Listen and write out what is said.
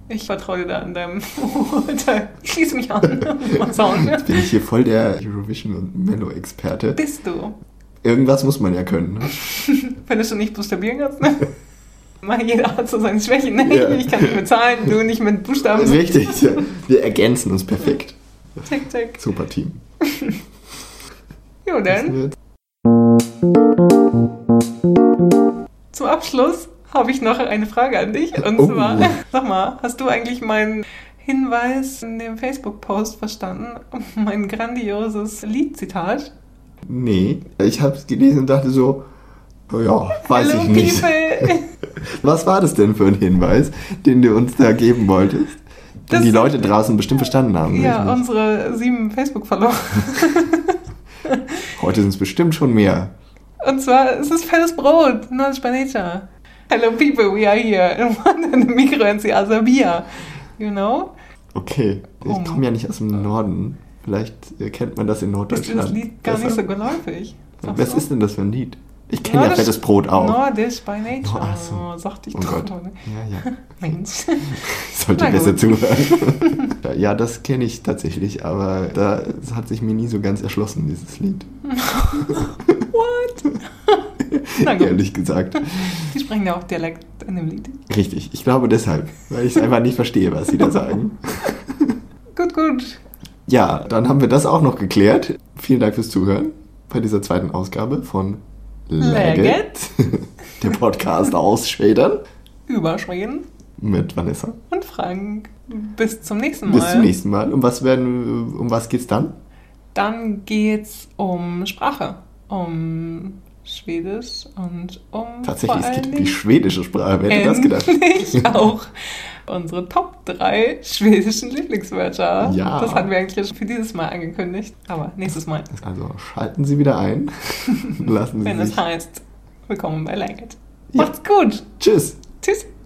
Ich vertraue dir da an deinem Urteil. Schließ mich an. Mal schauen. Jetzt bin ich hier voll der Eurovision- und Mello-Experte. Bist du? Irgendwas muss man ja können. Ne? Wenn du schon nicht buchstabieren kannst, ne? Jeder hat so seine Schwächen. Ne? Ja. Ich kann nicht mit Zahlen, du nicht mit Buchstaben. Richtig, ja. Wir ergänzen uns perfekt. Tick, tick. Super Team. Jo, dann. Zum Abschluss habe ich noch eine Frage an dich. Und zwar, sag mal, hast du eigentlich meinen Hinweis in dem Facebook-Post verstanden? Mein grandioses Liedzitat? Nee, ich habe es gelesen und dachte so, oh ja, weiß Hello, ich nicht. People. Was war das denn für ein Hinweis, den du uns da geben wolltest? Den Das- die Leute draußen bestimmt verstanden haben. Ja, nicht? unsere 7 Facebook-Follower. Heute sind es bestimmt schon mehr. Und zwar, es ist fettes Brot, Knowledge by Nature. Hello people, we are here. And one in the micro and the other beer. You know? Okay, ich komme ja nicht aus dem Norden. Vielleicht kennt man das in Ist dir Norddeutschland. das Lied gar nicht so geläufig? Sagst Was du? ist denn das für ein Lied? Ich kenne ja fettes Brot auch. Nordisch by Nature. Ach so. Sagte ich Oh doch. Gott. Ja. Mensch. Ich sollte Na besser gut. zuhören. Ja, das kenne ich tatsächlich, aber das hat sich mir nie so ganz erschlossen, dieses Lied. What? Na gut. Ehrlich gesagt. Die sprechen ja auch Dialekt in dem Lied. Richtig, ich glaube deshalb, weil ich es einfach nicht verstehe, was sie da sagen. Gut. Ja, dann haben wir das auch noch geklärt. Vielen Dank fürs Zuhören bei dieser zweiten Ausgabe von Legget. Der Podcast aus Schweden Über Schweden mit Vanessa. und Frank. Bis zum nächsten Mal. Bis zum nächsten Mal. Um was geht's dann? Dann geht's um Sprache. Um Schwedisch und um Tatsächlich, vor es geht allen um die Dingen schwedische Sprache. Wer hätte das gedacht? endlich auch unsere Top 3 schwedischen Lieblingswörter. Ja. Das hatten wir eigentlich für dieses Mal angekündigt. Aber nächstes Mal, Also schalten Sie wieder ein. Lassen Sie wenn es sich. heißt, willkommen bei Legget. Ja. Macht's gut. Tschüss. Tschüss.